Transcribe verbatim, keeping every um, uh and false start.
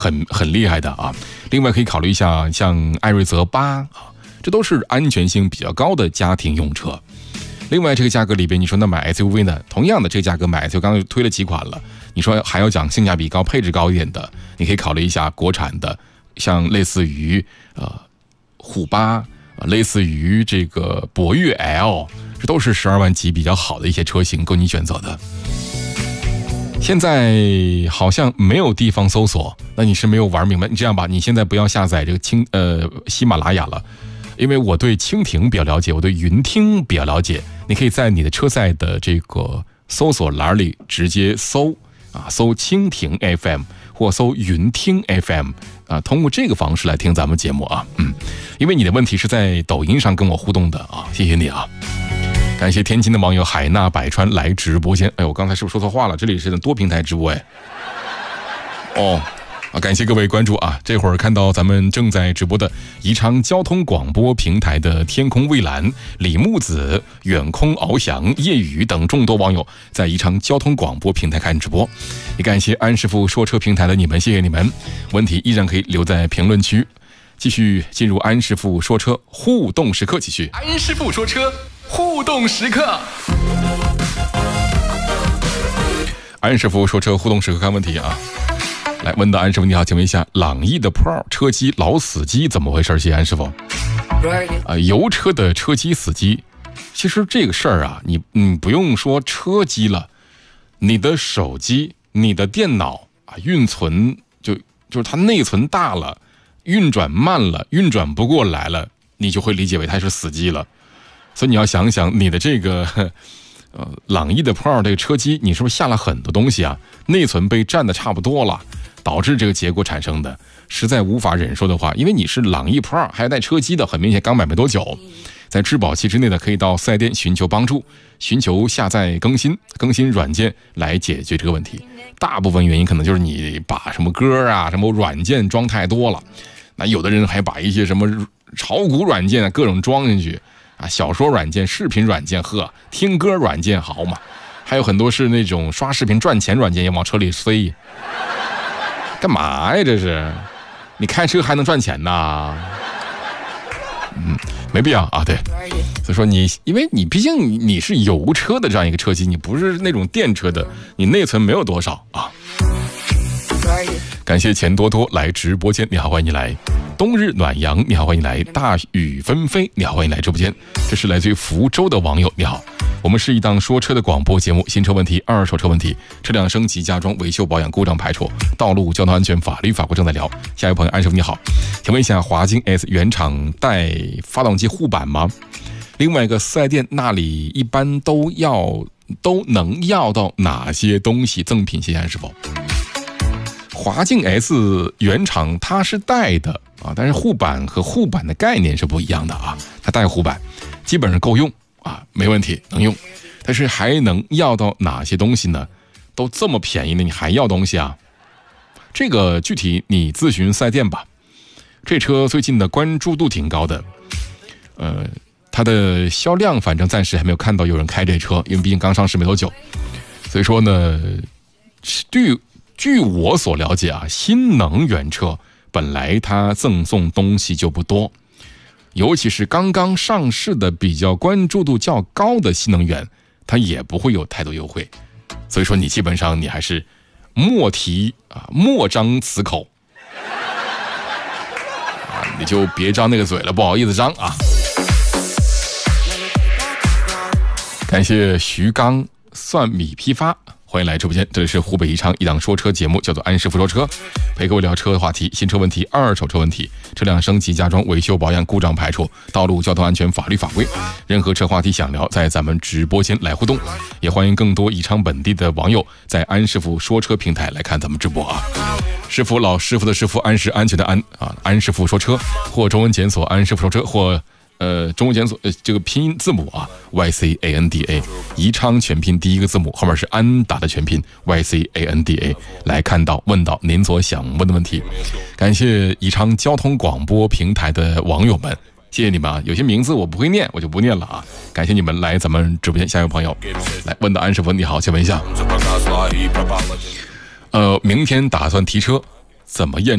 很很厉害的啊。另外可以考虑一下像艾瑞泽八啊，这都是安全性比较高的家庭用车。另外这个价格里边，你说那买 S U V 呢？同样的这个价格买 S U V， 刚刚推了几款了，你说还要讲性价比高、配置高一点的，你可以考虑一下国产的，像类似于呃虎八、呃，类似于这个博越 L， 这都是十二万级比较好的一些车型，供你选择的。现在好像没有地方搜索，那你是没有玩明白。你这样吧，你现在不要下载这个蜻呃喜马拉雅了。因为我对蜻蜓比较了解，我对云听比较了解，你可以在你的车载的这个搜索栏里直接搜啊，搜蜻蜓 F M 或搜云听 F M 啊，通过这个方式来听咱们节目啊，嗯，因为你的问题是在抖音上跟我互动的啊，谢谢你啊，感谢天津的网友海纳百川来直播间，哎，我刚才是不是说错话了？这里是多平台直播哎，哦。啊，感谢各位关注啊！这会儿看到咱们正在直播的宜昌交通广播平台的天空蔚蓝、李木子、远空翱翔、夜雨等众多网友在宜昌交通广播平台看直播，也感谢安师傅说车平台的你们，谢谢你们。问题依然可以留在评论区，继续进入安师傅说车互动时刻，继续安师傅说车互动时刻。 安师傅说车互动时刻看问题啊！来问到安师傅你好，请问一下，朗逸的 Pro 车机老死机怎么回事？谢谢安师傅。啊，油车的车机死机，其实这个事儿啊，你你不用说车机了，你的手机、你的电脑啊，运存就就是它内存大了，运转慢了，运转不过来了，你就会理解为它是死机了。所以你要想想你的这个。呃，朗逸的 Pro 这个车机，你是不是下了很多东西啊？内存被占的差不多了，导致这个结果产生的，实在无法忍受的话，因为你是朗逸 Pro 还带车机的，很明显刚买没多久，在质保期之内呢，可以到四 S 店寻求帮助，寻求下载更新更新软件来解决这个问题。大部分原因可能就是你把什么歌啊、什么软件装太多了，那有的人还把一些什么炒股软件啊各种装进去。啊，小说软件、视频软件，呵，听歌软件好嘛，还有很多是那种刷视频赚钱软件也往车里塞，干嘛呀？这是，你开车还能赚钱呐？嗯，没必要啊。对，所以说你，因为你毕竟你是油车的这样一个车机，你不是那种电车的，你内存没有多少啊。感谢钱多多来直播间，你好，欢迎你来。冬日暖阳，你好，欢迎来。大雨纷飞，你好，欢迎来直播间。这是来自于福州的网友，你好。我们是一档说车的广播节目，新车问题、二手车问题、车辆升级、加装、维修保养、故障排除、道路交通安全、法律法规正在聊。下一位朋友安师傅你好，请问一下，华金 S 原厂带发动机护板吗？另外一个四 S 店那里一般都要都能要到哪些东西赠品？谢谢安师傅。华劲 S 原厂它是带的啊，但是护板和护板的概念是不一样的啊。它带护板基本上够用啊，没问题，能用。但是还能要到哪些东西呢？都这么便宜了，你还要东西啊？这个具体你咨询四 S 店吧。这车最近的关注度挺高的，呃，它的销量反正暂时还没有看到有人开这车，因为毕竟刚上市没多久。所以说呢，据据我所了解啊，新能源车本来它赠送东西就不多，尤其是刚刚上市的比较关注度较高的新能源，它也不会有太多优惠。所以说你基本上你还是莫提啊，莫张此口啊，你就别张那个嘴了，不好意思张啊。感谢徐刚蒜米批发，欢迎来直播间，这里是湖北宜昌一档说车节目，叫做安师傅说车，陪各位聊车的话题，新车问题、二手车问题、车辆升级、加装、维修保养、故障排除、道路交通安全、法律法规，任何车话题想聊，在咱们直播间来互动，也欢迎更多宜昌本地的网友在安师傅说车平台来看咱们直播啊。师傅老师傅的师傅，安是安全的安啊，安师傅说车，或中文检索安师傅说车，或呃，中文检索呃这个拼音字母啊 ，Y C A N D A， 宜昌全拼第一个字母后面是安达的全拼 Y C A N D A， 来看到问到您所想问的问题。感谢宜昌交通广播平台的网友们，谢谢你们啊！有些名字我不会念，我就不念了啊。感谢你们来咱们直播间，下一位朋友来问到安师傅你好，请问一下，呃，明天打算提车， 怎么验